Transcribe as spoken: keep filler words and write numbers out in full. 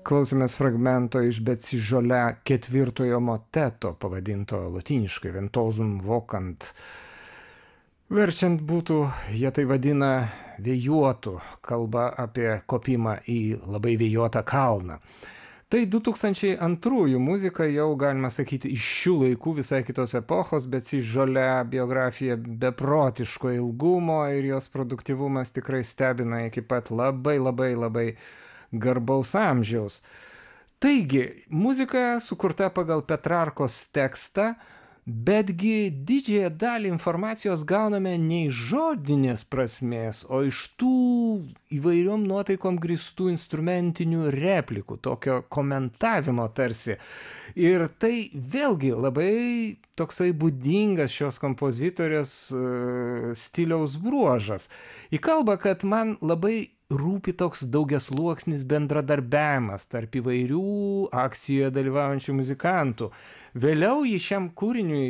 Klausėmės fragmento iš Betsižolę ketvirtojo moteto, pavadinto lotyniškai Ventosum vocant. Verčiant būtų, jie tai vadina vėjuotu, kalba apie kopimą į labai vėjuotą kalną. Tai du tūkstančiai antrųjų muzika, jau galima sakyti, iš šių laikų, visai kitos epochos, Betsižolę biografija beprotiško ilgumo ir jos produktyvumas tikrai stebina iki pat labai labai labai garbaus amžiaus. Taigi, muzika sukurta pagal Petrarkos tekstą, betgi didžiąją dalį informacijos gauname ne iš žodinės prasmės, o iš tų įvairiom nuotaikom grįstų instrumentinių replikų, tokio komentavimo tarsi. Ir tai vėlgi labai toksai būdingas šios kompozitorės uh, stiliaus bruožas. Į kalbą, kad man labai rūpi toks daugiasluoksnis bendradarbiavimas tarp įvairių akcijoje dalyvaujančių muzikantų. Vėliau jį šiam kūriniui